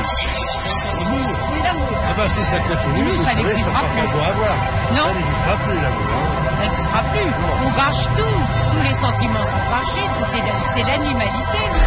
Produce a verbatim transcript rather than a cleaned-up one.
Oui, l'amour. Ah bah si ça continue, Nous, vous ça savez, n'existera ça sera plus. pas beau à voir. Non. Ça n'existera plus l'amour. Hein. Ça n'existera plus. On gâche tout. Tous les sentiments sont gâchés. Tout est, c'est l'animalité.